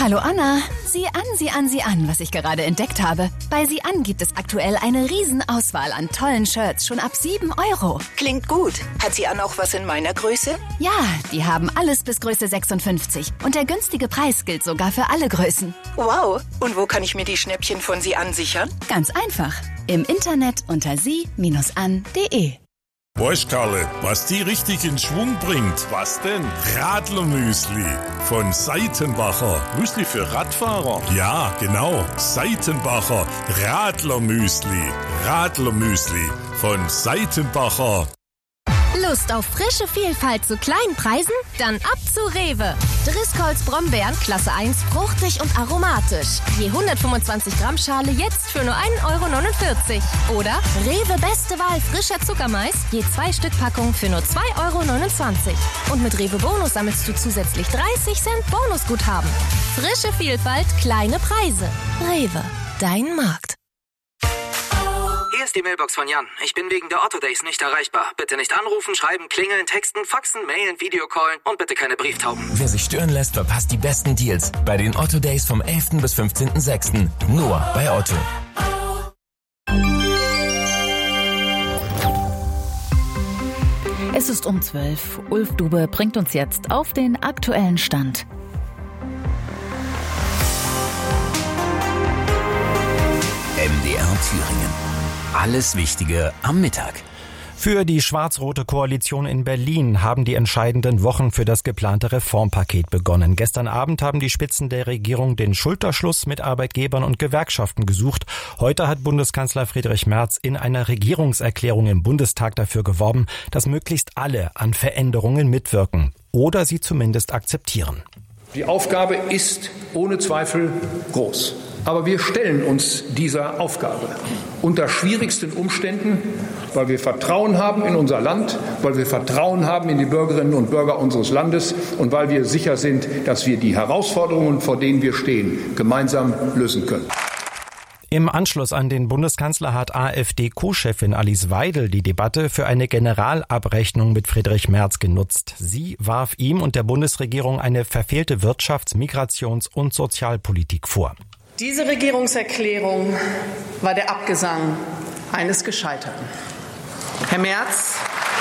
Hallo Anna, sieh an, was ich gerade entdeckt habe. Bei Sieh an gibt es aktuell eine Riesenauswahl an tollen Shirts, schon ab 7 €. Klingt gut. Hat Sieh an auch was in meiner Größe? Ja, die haben alles bis Größe 56. Und der günstige Preis gilt sogar für alle Größen. Wow. Und wo kann ich mir die Schnäppchen von Sieh an sichern? Ganz einfach. Im Internet unter sie-an.de. Weißt Karle, was die richtig in Schwung bringt? Was denn? Radlermüsli von Seitenbacher. Müsli für Radfahrer? Ja, genau. Seitenbacher Radlermüsli. Radlermüsli von Seitenbacher. Lust auf frische Vielfalt zu kleinen Preisen? Dann ab zu Rewe. Driscolls Brombeeren Klasse 1 fruchtig und aromatisch. Je 125 Gramm Schale jetzt für nur 1,49 €. Oder Rewe Beste Wahl frischer Zuckermais. Je 2 Stück Packung für nur 2,29 €. Und mit Rewe Bonus sammelst du zusätzlich 30 Cent Bonusguthaben. Frische Vielfalt, kleine Preise. Rewe, dein Markt. Hier ist die Mailbox von Jan. Ich bin wegen der Otto Days nicht erreichbar. Bitte nicht anrufen, schreiben, klingeln, texten, faxen, mailen, Videocallen und bitte keine Brieftauben. Wer sich stören lässt, verpasst die besten Deals bei den Otto Days vom 11. bis 15.06. Nur bei Otto. Es ist um 12. Ulf Dube bringt uns jetzt auf den aktuellen Stand. MDR Thüringen. Alles Wichtige am Mittag. Für die schwarz-rote Koalition in Berlin haben die entscheidenden Wochen für das geplante Reformpaket begonnen. Gestern Abend haben die Spitzen der Regierung den Schulterschluss mit Arbeitgebern und Gewerkschaften gesucht. Heute hat Bundeskanzler Friedrich Merz in einer Regierungserklärung im Bundestag dafür geworben, dass möglichst alle an Veränderungen mitwirken oder sie zumindest akzeptieren. Die Aufgabe ist ohne Zweifel groß. Aber wir stellen uns dieser Aufgabe unter schwierigsten Umständen, weil wir Vertrauen haben in unser Land, weil wir Vertrauen haben in die Bürgerinnen und Bürger unseres Landes und weil wir sicher sind, dass wir die Herausforderungen, vor denen wir stehen, gemeinsam lösen können. Im Anschluss an den Bundeskanzler hat AfD-Co-Chefin Alice Weidel die Debatte für eine Generalabrechnung mit Friedrich Merz genutzt. Sie warf ihm und der Bundesregierung eine verfehlte Wirtschafts-, Migrations- und Sozialpolitik vor. Diese Regierungserklärung war der Abgesang eines Gescheiterten. Herr Merz,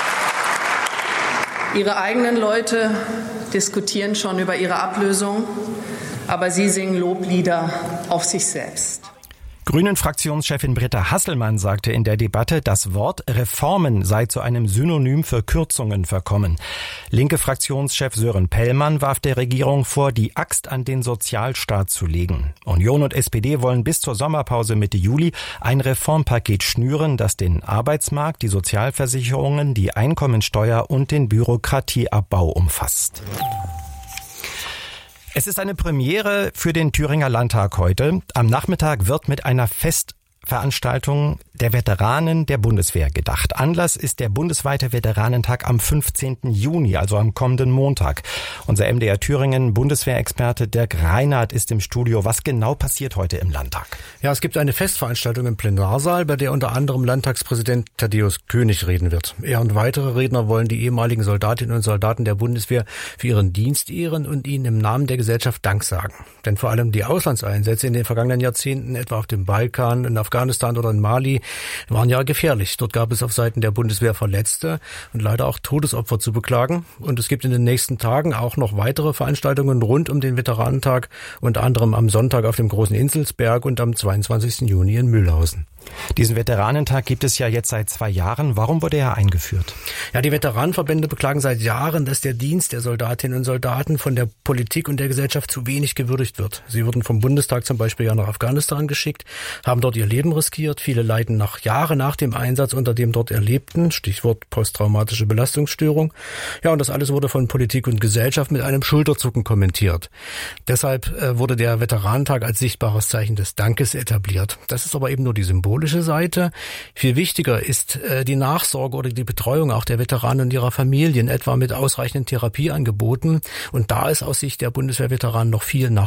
Ihre eigenen Leute diskutieren schon über Ihre Ablösung, aber Sie singen Loblieder auf sich selbst. Grünen-Fraktionschefin Britta Hasselmann sagte in der Debatte, das Wort Reformen sei zu einem Synonym für Kürzungen verkommen. Linke Fraktionschef Sören Pellmann warf der Regierung vor, die Axt an den Sozialstaat zu legen. Union und SPD wollen bis zur Sommerpause Mitte Juli ein Reformpaket schnüren, das den Arbeitsmarkt, die Sozialversicherungen, die Einkommensteuer und den Bürokratieabbau umfasst. Es ist eine Premiere für den Thüringer Landtag heute. Am Nachmittag wird mit einer Festveranstaltung der Veteranen der Bundeswehr gedacht. Anlass ist der bundesweite Veteranentag am 15. Juni, also am kommenden Montag. Unser MDR Thüringen Bundeswehrexperte Dirk Reinhardt ist im Studio. Was genau passiert heute im Landtag? Ja, es gibt eine Festveranstaltung im Plenarsaal, bei der unter anderem Landtagspräsident Thaddäus König reden wird. Er und weitere Redner wollen die ehemaligen Soldatinnen und Soldaten der Bundeswehr für ihren Dienst ehren und ihnen im Namen der Gesellschaft Dank sagen. Denn vor allem die Auslandseinsätze in den vergangenen Jahrzehnten, etwa auf dem Balkan, in Afghanistan oder in Mali, waren ja gefährlich. Dort gab es auf Seiten der Bundeswehr Verletzte und leider auch Todesopfer zu beklagen. Und es gibt in den nächsten Tagen auch noch weitere Veranstaltungen rund um den Veteranentag, unter anderem am Sonntag auf dem Großen Inselsberg und am 22. Juni in Mühlhausen. Diesen Veteranentag gibt es ja jetzt seit 2 Jahren. Warum wurde er eingeführt? Ja, die Veteranenverbände beklagen seit Jahren, dass der Dienst der Soldatinnen und Soldaten von der Politik und der Gesellschaft zu wenig gewürdigt wird. Sie wurden vom Bundestag zum Beispiel ja nach Afghanistan geschickt, haben dort ihr Leben riskiert. Viele leiden nach Jahren nach dem Einsatz unter dem dort Erlebten, Stichwort posttraumatische Belastungsstörung. Ja, und das alles wurde von Politik und Gesellschaft mit einem Schulterzucken kommentiert. Deshalb wurde der Veteranentag als sichtbares Zeichen des Dankes etabliert. Das ist aber eben nur die symbolische Seite. Viel wichtiger ist die Nachsorge oder die Betreuung auch der Veteranen und ihrer Familien, etwa mit ausreichenden Therapieangeboten. Und da ist aus Sicht der Bundeswehrveteranen noch viel